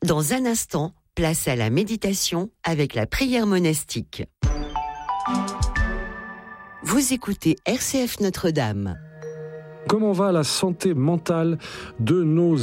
Dans un instant, place à la méditation avec la prière monastique. Vous écoutez RCF Notre-Dame. Comment va la santé mentale de nos